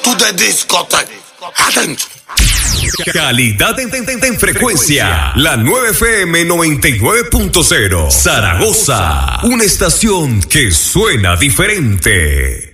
to the discotheque. Attention. Calidad en frecuencia. La 9 FM 99.0. Zaragoza. Una estación que suena diferente.